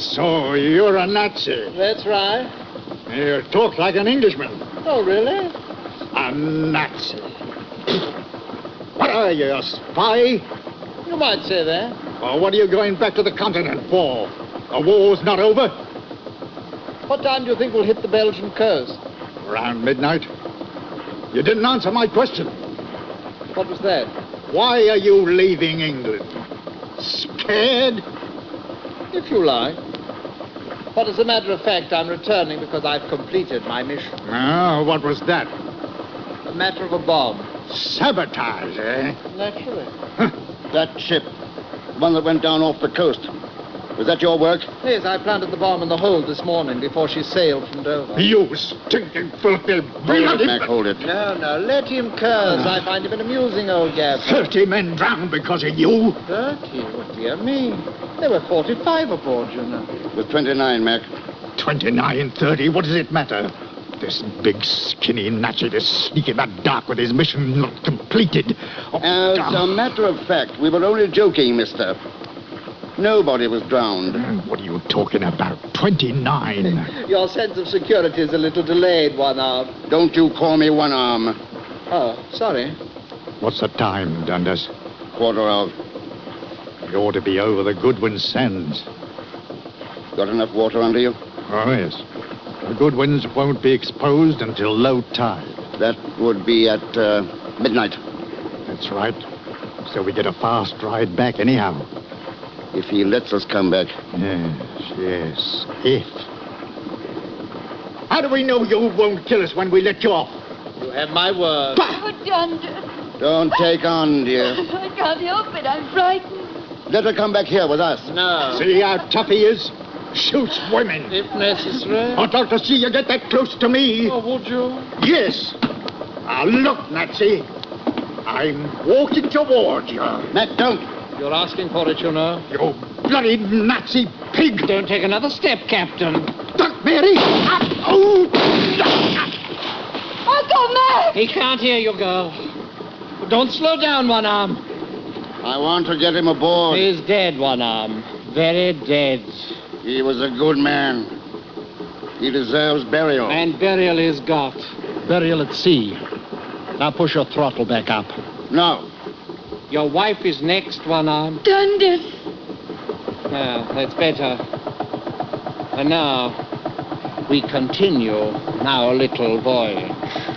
So you're a Nazi. That's right. You talk like an Englishman. Oh, really? A Nazi. What are you, a spy? You might say that. Or what are you going back to the continent for? The war's not over? What time do you think we'll hit the Belgian coast? Around midnight. You didn't answer my question. What was that? Why are you leaving England? Scared? If you like. But as a matter of fact, I'm returning because I've completed my mission. Oh, what was that? A matter of a bomb. Sabotage, eh? Naturally. That ship, the one that went down off the coast, was that your work? Yes, I planted the bomb in the hold this morning before she sailed from Dover. You stinking filthy bloody... Mac, hold it. No, let him curse. I find him an amusing old gaffer. 30 men drowned because of you. 30? What dear me? There were 45 aboard, you know. It was 29, Mac. 29, 30, what does it matter? This big, skinny Nazi to sneak in the dark with his mission not completed. As a matter of fact, we were only joking, mister. Nobody was drowned. What are you talking about? 29. Your sense of security is a little delayed, One Arm. Don't you call me One Arm. Oh, sorry. What's the time, Dundas? Quarter of. You ought to be over the Goodwin Sands. Got enough water under you? Oh, yes. The Goodwins won't be exposed until low tide. That would be at midnight. That's right. So we get a fast ride back anyhow. If he lets us come back. Yes, if. How do we know you won't kill us when we let you off? You have my word. Oh, Dundas. Don't take on, dear. I can't help it. I'm frightened. Let her come back here with us. No. See how tough he is? Shoots women. If necessary. I'd like to see you get that close to me. Oh, would you? Yes. Now, look, Nazi. I'm walking toward you. Mac, don't. You're asking for it, you know. You bloody Nazi pig. Don't take another step, Captain. Duck, Mary. Oh. Uncle Mac! He can't hear you, girl. Don't slow down, One Arm. I want to get him aboard. He's dead, One Arm. Very dead. He was a good man. He deserves burial. And burial is got. Burial at sea. Now push your throttle back up. No. Your wife is next, One Arm. Dundas. Now, that's better. And now, we continue our little voyage.